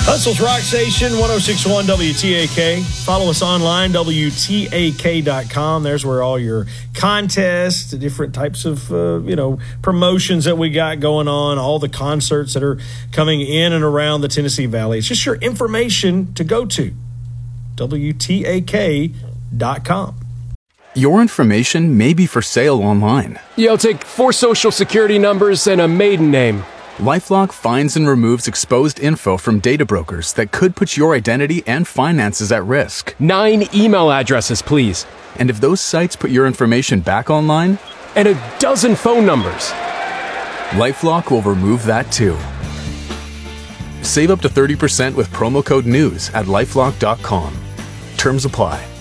Hustle's Rock Station, 106.1 WTAK. Follow us online, WTAK.com. There's where all your contests, the different types of, promotions that we got going on, all the concerts that are coming in and around the Tennessee Valley. It's just your information to go to, WTAK.com. Your information may be for sale online. Yeah, I'll take 4 social security numbers and a maiden name. LifeLock finds and removes exposed info from data brokers that could put your identity and finances at risk. 9 email addresses, please. And if those sites put your information back online? And a dozen phone numbers. LifeLock will remove that too. Save up to 30% with promo code NEWS at LifeLock.com. Terms apply.